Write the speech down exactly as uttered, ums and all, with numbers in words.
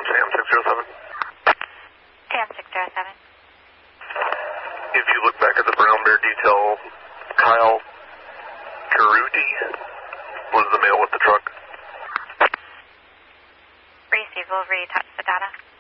Sam six zero seven. Sam six zero seven. If you look back at the brown bear detail, Kyle Carudi was the male with the truck. Receive, we'll retouch the data.